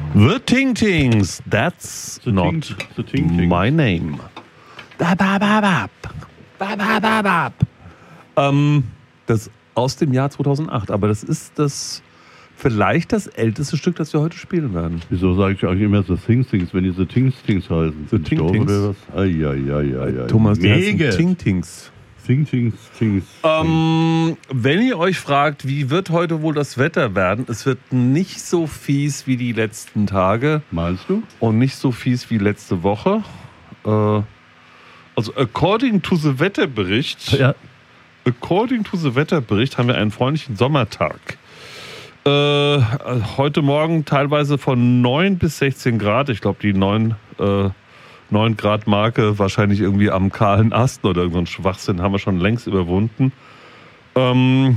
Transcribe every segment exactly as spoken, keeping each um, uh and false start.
The Ting Tings, that's The not Ting- the Ting Tings. my name. Ba, ba, ba, ba. Ba, ba, ba, ba. Ähm, das aus dem Jahr zweitausendacht, aber das ist das vielleicht das älteste Stück, das wir heute spielen werden. Wieso sage ich eigentlich immer The Things Things, wenn die The Tings Tings heißen? The Ting Tings? Oder was? Ai, ai, ai, ai, ai. Thomas, die Mega. heißen Ting Tings. Ting Tings Tings. Ähm, wenn ihr euch fragt, wie wird heute wohl das Wetter werden, es wird nicht so fies wie die letzten Tage Meinst du? und nicht so fies wie letzte Woche. Äh, also according to the Wetterbericht, Ja. according to the Wetterbericht haben wir einen freundlichen Sommertag. Äh, heute Morgen teilweise von neun bis sechzehn Grad. Ich glaube, die neun, äh, neun Grad Marke wahrscheinlich irgendwie am kahlen Ast oder irgendein Schwachsinn haben wir schon längst überwunden. Ähm,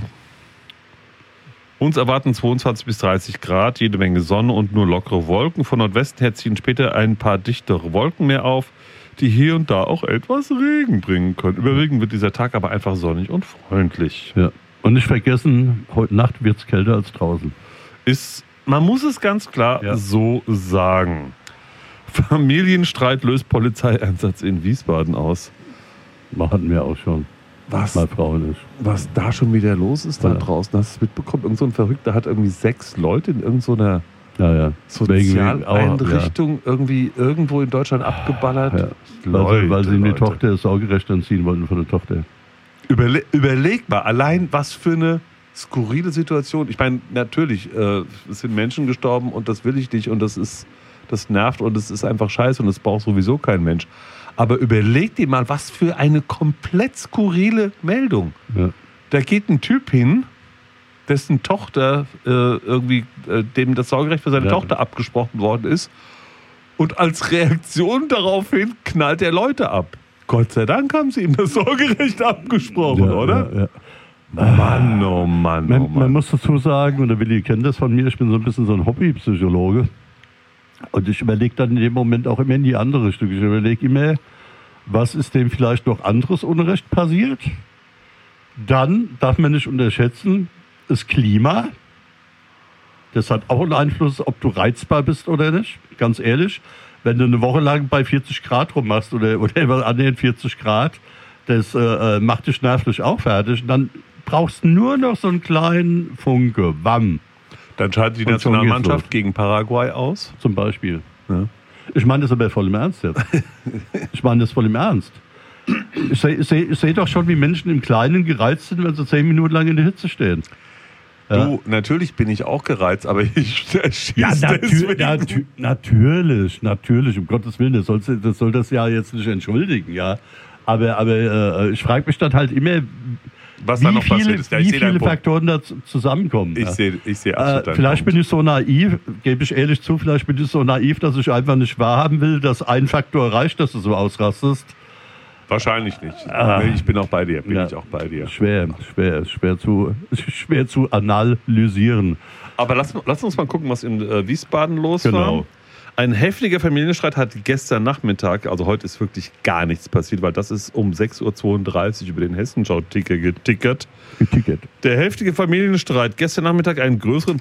uns erwarten zweiundzwanzig bis dreißig Grad, jede Menge Sonne und nur lockere Wolken. Von Nordwesten her ziehen später ein paar dichtere Wolken mehr auf, die hier und da auch etwas Regen bringen können. Überwiegend wird dieser Tag aber einfach sonnig und freundlich. Ja. Und nicht vergessen, heute Nacht wird es kälter als draußen. Ist, man muss es ganz klar Ja. so sagen. Familienstreit löst Polizeieinsatz in Wiesbaden aus. Das hatten wir auch schon. Was, Meine Frau nicht. was da schon wieder los ist da Ja. draußen, hast du es mitbekommen? Irgend so ein Verrückter hat irgendwie sechs Leute in irgendeiner Ja, ja. Sozialeinrichtung irgendwie irgendwo in Deutschland abgeballert. Ja. Leute, Weil, weil sie ihm die Leute. Tochter das Sorgerecht entziehen wollten von der Tochter. Überle überleg mal, allein was für eine skurrile Situation. Ich meine, natürlich, äh, es sind Menschen gestorben und das will ich nicht und das ist, das nervt und es ist einfach scheiße und das braucht sowieso kein Mensch. Aber überleg dir mal, was für eine komplett skurrile Meldung. Ja. Da geht ein Typ hin, dessen Tochter äh, irgendwie, äh, dem das Sorgerecht für seine Ja. Tochter abgesprochen worden ist. Und als Reaktion daraufhin knallt er Leute ab. Gott sei Dank haben sie ihm das Sorgerecht abgesprochen, Ja, oder? Ja, ja. Mann, oh Mann, oh Man, Mann. man muss dazu sagen, und der Willi kennt das von mir, ich bin so ein bisschen so ein Hobbypsychologe. Und ich überlege dann in dem Moment auch immer in die andere Richtung. Ich überlege immer, was ist dem vielleicht noch anderes Unrecht passiert? Dann darf man nicht unterschätzen, das Klima. Das hat auch einen Einfluss, ob du reizbar bist oder nicht. Ganz ehrlich, wenn du eine Woche lang bei vierzig Grad rummachst oder, oder annähernd vierzig Grad, das äh, macht dich nervlich auch fertig. Dann brauchst du nur noch so einen kleinen Funke, Wamm Dann schaltet die Und schon Nationalmannschaft geht's los. gegen Paraguay aus. zum Beispiel. Ja. Ich meine das aber voll im Ernst jetzt. Ich meine das voll im Ernst. Ich sehe ich seh, ich seh doch schon, wie Menschen im Kleinen gereizt sind, wenn sie zehn Minuten lang in der Hitze stehen. Ja. Du, natürlich bin ich auch gereizt, aber ich schieße Ja, natür deswegen. natür natürlich, natürlich, um Gottes Willen, das soll das, soll das ja jetzt nicht entschuldigen, ja. Aber, aber äh, ich frage mich dann halt immer, Was da wie noch passiert viele, ist. Ja, ich wie sehe deinen viele Punkt. Faktoren da zu- zusammenkommen. Ich ja. sehe ich seh absolut Äh, deinen vielleicht Punkt. bin ich so naiv, gebe ich ehrlich zu, vielleicht bin ich so naiv, dass ich einfach nicht wahrhaben will, dass ein Faktor reicht, dass du so ausrastest. Wahrscheinlich nicht. Ah. Nee, ich bin auch bei dir. Bin Ja. ich auch bei dir. Schwer, schwer, schwer zu, schwer zu analysieren. Aber lass, lass uns mal gucken, was in äh, Wiesbaden los war. Genau. Ein heftiger Familienstreit hat gestern Nachmittag, also heute ist wirklich gar nichts passiert, weil das ist um sechs Uhr zweiunddreißig über den Hessenschau-Ticker getickert. Getickert. Der heftige Familienstreit gestern Nachmittag einen größeren